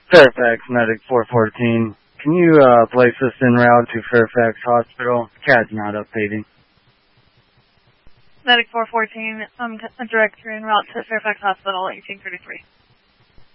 Fairfax Medic 414. Can you place us en route to Fairfax Hospital? CAD's not updating. Medic 414, a directory en route to Fairfax Hospital, 1833.